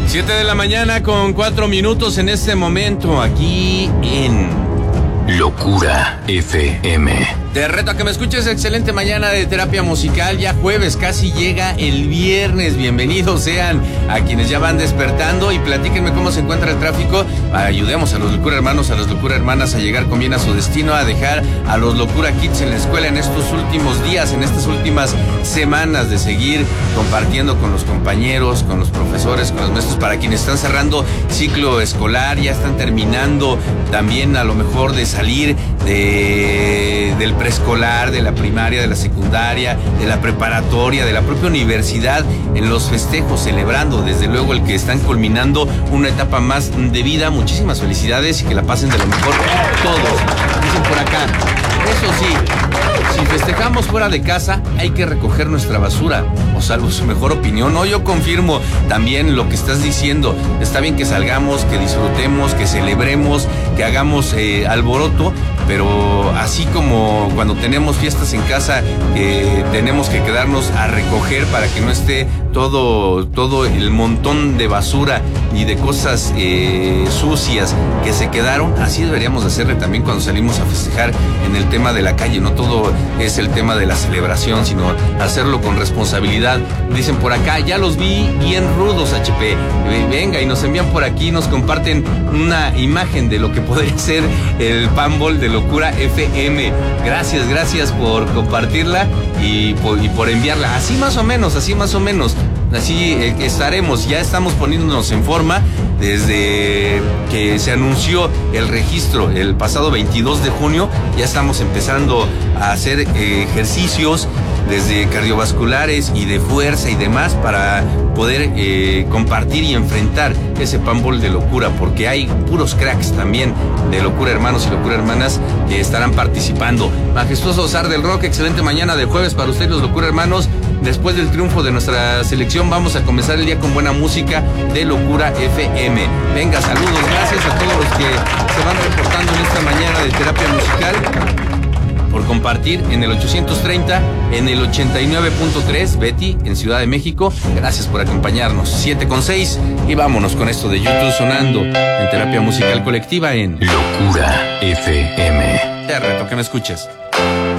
7 de la mañana con 4 minutos en este momento, aquí en Locura FM. Te reto a que me escuches. Excelente mañana de terapia musical. Ya jueves, casi llega el viernes. Bienvenidos sean a quienes ya van despertando y platíquenme cómo se encuentra el tráfico. Ayudemos a los Locura Hermanos, a las Locura Hermanas a llegar con bien a su destino, a dejar a los Locura Kids en la escuela en estos últimos días, en estas últimas semanas, de seguir compartiendo con los compañeros, con los profesores, con los maestros, para quienes están cerrando ciclo escolar, ya están terminando también a lo mejor de salir del preescolar, de la primaria, de la secundaria, de la preparatoria, de la propia universidad, en los festejos, celebrando desde luego el que están culminando una etapa más de vida. Muchísimas felicidades y que la pasen de lo mejor todos. Dicen por acá, eso sí, si festejamos fuera de casa, hay que recoger nuestra basura, o salvo su mejor opinión. No, yo confirmo también lo que estás diciendo. Está bien que salgamos, que disfrutemos, que celebremos, que hagamos alboroto, pero así como cuando tenemos fiestas en casa, tenemos que quedarnos a recoger para que no esté todo el montón de basura y de cosas sucias que se quedaron. Así deberíamos de hacerle también cuando salimos a festejar en el tema de la calle. No todo es el tema de la celebración, sino hacerlo con responsabilidad. Dicen por acá, ya los vi bien rudos, HP. Venga, y nos envían por aquí, nos comparten una imagen de lo que podría ser el Panball de Locura FM. Gracias por compartirla y por enviarla. Así más o menos. Así estaremos, ya estamos poniéndonos en forma desde que se anunció el registro el pasado 22 de junio. Ya estamos empezando a hacer ejercicios desde cardiovasculares y de fuerza y demás para poder compartir y enfrentar ese Panball de locura, porque hay puros cracks también de Locura Hermanos y Locura Hermanas que estarán participando. Majestuoso Zar del Rock, excelente mañana de jueves para ustedes los Locura Hermanos. Después del triunfo de nuestra selección, vamos a comenzar el día con buena música de Locura FM. Venga, saludos, gracias a todos los que se van reportando en esta mañana de terapia musical, por compartir en el 830, en el 89.3, Betty, en Ciudad de México. Gracias por acompañarnos. 7:06 y vámonos con esto de YouTube sonando en terapia musical colectiva en Locura FM. Te reto que me escuches.